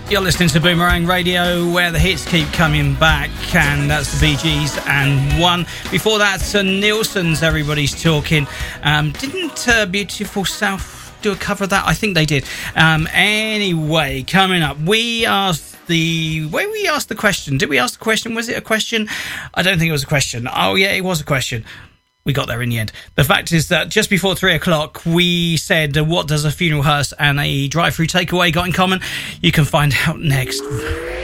You're listening to Boomerang Radio, where the hits keep coming back, and that's the Bee Gees and One. Before that, Nielsen's Everybody's Talking. Didn't Beautiful South do a cover of that? I think they did. Anyway, coming up, we asked the question. Did we ask the question? Was it a question? I don't think it was a question. Oh, yeah, it was a question. We got there in the end. The fact is that just before 3 o'clock, we said, what does a funeral hearse and a drive-through takeaway got in common? You can find out next.